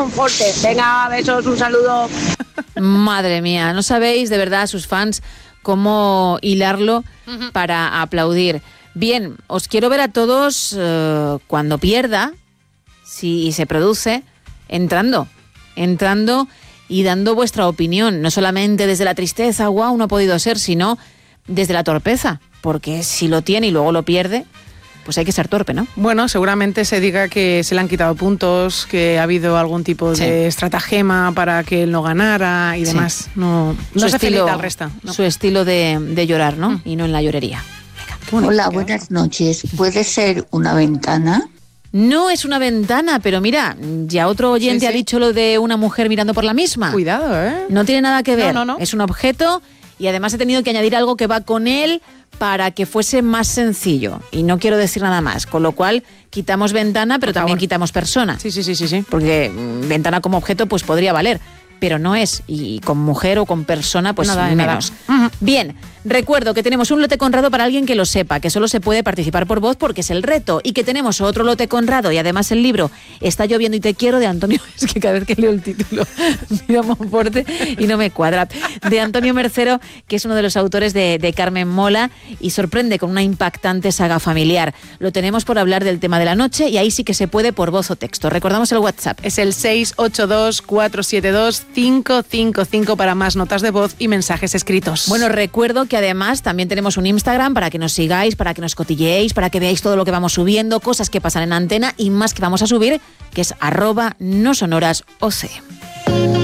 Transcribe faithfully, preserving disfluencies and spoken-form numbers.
Monforte. Venga, besos, un saludo. Madre mía, no sabéis de verdad sus fans cómo hilarlo uh-huh. para aplaudir. Bien, os quiero ver a todos uh, cuando pierda, si se produce, entrando, entrando y dando vuestra opinión, no solamente desde la tristeza, guau, no ha podido ser, sino desde la torpeza, porque si lo tiene y luego lo pierde, pues hay que ser torpe, ¿no? Bueno, seguramente se diga que se le han quitado puntos, que ha habido algún tipo sí. de estratagema para que él no ganara y demás. Sí. No, no su se estilo, felita al resto. No. Su estilo de, de llorar, ¿no? Mm. Y no en la llorería. Venga, hola, buenas noches. ¿Puede ser una ventana? No es una ventana, pero mira, ya otro oyente sí, sí. ha dicho lo de una mujer mirando por la misma. Cuidado, ¿eh? No tiene nada que ver. No, no, no. Es un objeto y además he tenido que añadir algo que va con él para que fuese más sencillo. Y no quiero decir nada más. Con lo cual, quitamos ventana, pero por también favor. Quitamos persona. Sí, sí, sí, sí, sí. Porque mmm, ventana como objeto pues podría valer. Pero no es. Y con mujer o con persona, pues nada, menos. Nada. Uh-huh. Bien, recuerdo que tenemos un lote Conrado para alguien que lo sepa, que solo se puede participar por voz porque es el reto. Y que tenemos otro lote Conrado y además el libro Está lloviendo y te quiero de Antonio... Es que cada vez que leo el título miro a Monforte y no me cuadra. De Antonio Mercero, que es uno de los autores de, de Carmen Mola y sorprende con una impactante saga familiar. Lo tenemos por hablar del tema de la noche y ahí sí que se puede por voz o texto. Recordamos el WhatsApp. Es el seis ocho dos, cuatro siete dos, cinco cinco cinco para más notas de voz y mensajes escritos. Bueno, recuerdo que además también tenemos un Instagram para que nos sigáis, para que nos cotilleéis, para que veáis todo lo que vamos subiendo, cosas que pasan en antena y más que vamos a subir, que es arroba no sonoras O C.